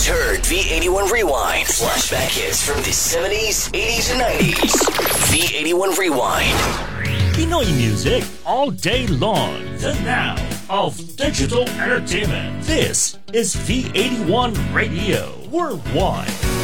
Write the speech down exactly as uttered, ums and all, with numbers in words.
most heard V eighty-one Rewind. Flashback hits from the seventies, eighties, and nineties. V eighty-one Rewind. Pinoy music all day long. The now of digital entertainment. This is V eighty-one Radio Worldwide.